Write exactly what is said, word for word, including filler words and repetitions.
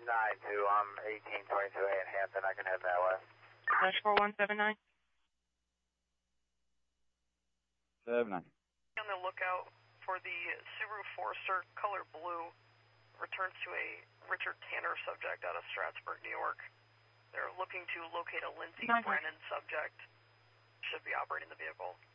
nine two, I'm eighteen twenty-two A in Hampton. I can head that way. Dash four one seven nine. seven nine. On the lookout for the Subaru Forester, color blue, returns to a Richard Tanner subject out of Stratford, New York. They're looking to locate a Lindsey Brennan subject. Should be operating the vehicle.